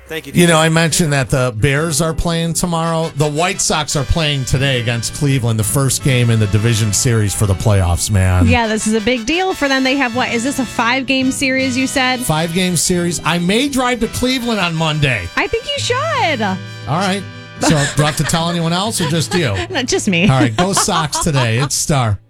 Thank you. You know, I mentioned that the Bears are playing tomorrow. The White Sox are playing today against Cleveland, the first game in the division series for the playoffs, man. Yeah, this is a big deal for them. They have what? Is this a 5-game series, you said? 5-game series. I may drive to Cleveland on Monday. I think you should. All right. So do I have to tell anyone else or just you? Not just me. All right. Go Sox today. It's Star.